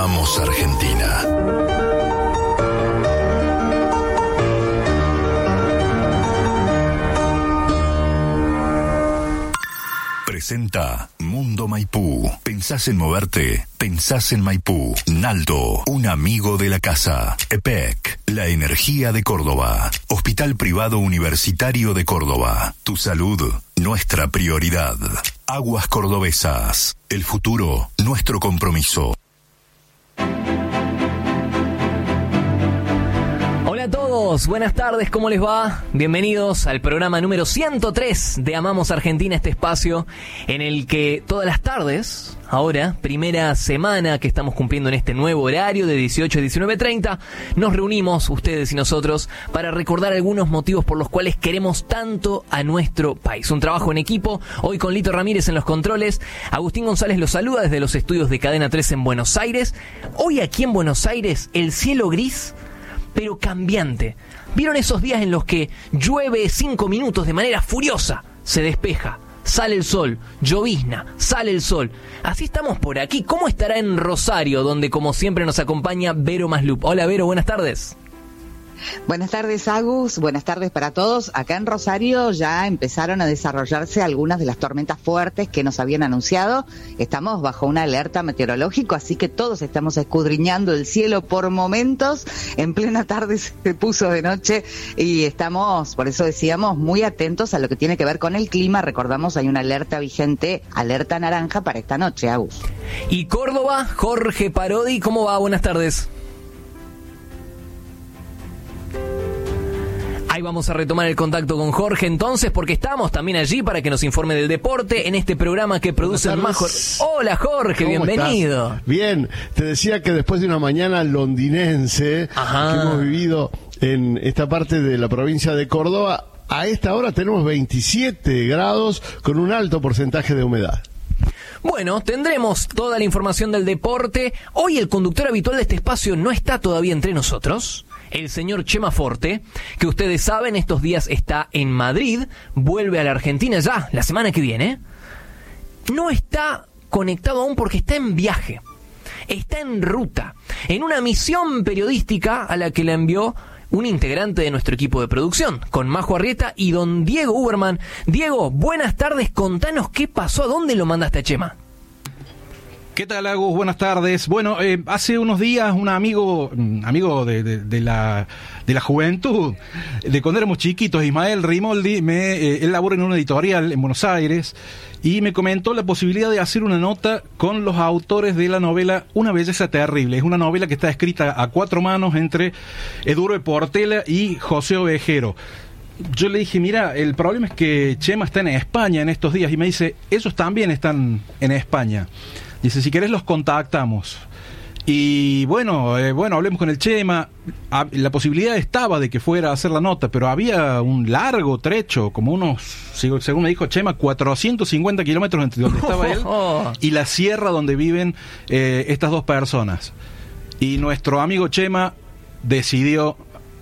Amamos Argentina. Presenta Mundo Maipú. ¿Pensás en moverte? Pensás en Maipú. Naldo, un amigo de la casa. EPEC, la energía de Córdoba. Hospital Privado Universitario de Córdoba. Tu salud, nuestra prioridad. Aguas Cordobesas. El futuro, nuestro compromiso. Hola a todos, buenas tardes, ¿cómo les va? Bienvenidos al programa número 103 de Amamos Argentina, este espacio en el que todas las tardes, ahora, primera semana que estamos cumpliendo en este nuevo horario de 18 a 19:30, nos reunimos, ustedes y nosotros, para recordar algunos motivos por los cuales queremos tanto a nuestro país. Un trabajo en equipo, hoy con Lito Ramírez en los controles, Agustín González los saluda desde los estudios de Cadena 3 en Buenos Aires. Hoy aquí en Buenos Aires, el cielo gris, pero cambiante. ¿Vieron esos días en los que llueve 5 minutos de manera furiosa? Se despeja, sale el sol, llovizna, sale el sol. Así estamos por aquí. ¿Cómo estará en Rosario, donde como siempre nos acompaña Vero Maslup? Hola Vero, buenas tardes. Buenas tardes, Agus. Buenas tardes para todos. Acá en Rosario ya empezaron a desarrollarse algunas de las tormentas fuertes que nos habían anunciado. Estamos bajo una alerta meteorológica, así que todos estamos escudriñando el cielo por momentos. En plena tarde se puso de noche y estamos, por eso decíamos, muy atentos a lo que tiene que ver con el clima. Recordamos, hay una alerta vigente, alerta naranja para esta noche, Agus. Y Córdoba, Jorge Parodi, ¿cómo va? Buenas tardes. Ahí vamos a retomar el contacto con Jorge entonces, porque estamos también allí para que nos informe del deporte en este programa que produce Major. Hola Jorge, bienvenido. ¿Estás? Bien, te decía que después de una mañana londinense que hemos vivido en esta parte de la provincia de Córdoba, a esta hora tenemos 27 grados con un alto porcentaje de humedad. Bueno, tendremos toda la información del deporte. Hoy el conductor habitual de este espacio no está todavía entre nosotros. El señor Chema Forte, que ustedes saben, estos días está en Madrid, vuelve a la Argentina ya, la semana que viene. No está conectado aún porque está en viaje, está en ruta, en una misión periodística a la que le envió un integrante de nuestro equipo de producción, con Majo Arrieta y don Diego Uberman. Diego, buenas tardes, contanos qué pasó, ¿a dónde lo mandaste a Chema? ¿Qué tal, Agus? Buenas tardes. Bueno, hace unos días un amigo de la juventud, de cuando éramos chiquitos, Ismael Rimoldi, él labora en una editorial en Buenos Aires y me comentó la posibilidad de hacer una nota con los autores de la novela Una belleza terrible. Es una novela que está escrita a 4 manos entre Edurne de Portela y José Ovejero. Yo le dije, mira, el problema es que Chema está en España en estos días, y me dice, esos también están en España. Dice, si querés los contactamos. Y bueno, hablemos con el Chema. La posibilidad estaba de que fuera a hacer la nota, pero había un largo trecho, como unos, según me dijo Chema, 450 kilómetros entre donde estaba él y la sierra donde viven estas dos personas. Y nuestro amigo Chema decidió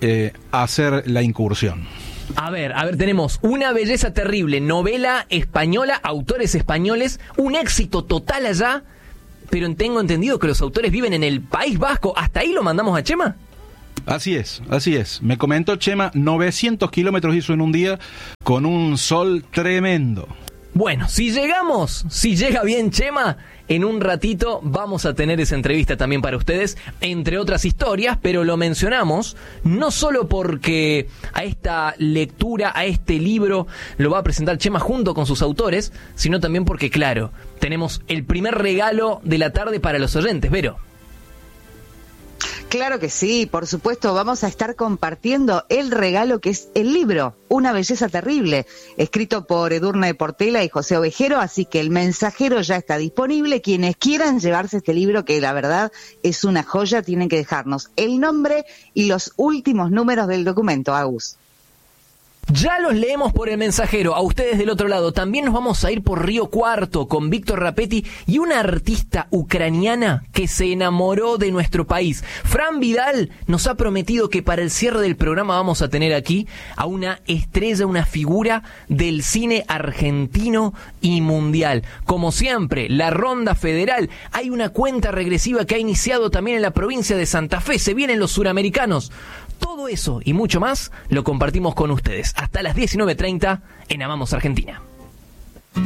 hacer la incursión. A ver, tenemos Una belleza terrible, novela española, autores españoles, un éxito total allá, pero tengo entendido que los autores viven en el País Vasco. ¿Hasta ahí lo mandamos a Chema? Así es. Me comentó Chema, 900 kilómetros hizo en un día con un sol tremendo. Bueno, si llega bien Chema, en un ratito vamos a tener esa entrevista también para ustedes, entre otras historias, pero lo mencionamos no solo porque a esta lectura, a este libro, lo va a presentar Chema junto con sus autores, sino también porque, claro, tenemos el primer regalo de la tarde para los oyentes. Vero. Claro que sí, por supuesto, vamos a estar compartiendo el regalo que es el libro Una belleza terrible, escrito por Edurne de Portela y José Ovejero, así que el mensajero ya está disponible. Quienes quieran llevarse este libro, que la verdad es una joya, tienen que dejarnos el nombre y los últimos números del documento, Agus. Ya los leemos por el mensajero, a ustedes del otro lado. También nos vamos a ir por Río Cuarto con Víctor Rapetti y una artista ucraniana que se enamoró de nuestro país. Fran Vidal nos ha prometido que para el cierre del programa vamos a tener aquí a una estrella, una figura del cine argentino y mundial. Como siempre, la ronda federal. Hay una cuenta regresiva que ha iniciado también en la provincia de Santa Fe. Se vienen los suramericanos. Todo eso y mucho más lo compartimos con ustedes hasta las 19:30 en Amamos Argentina.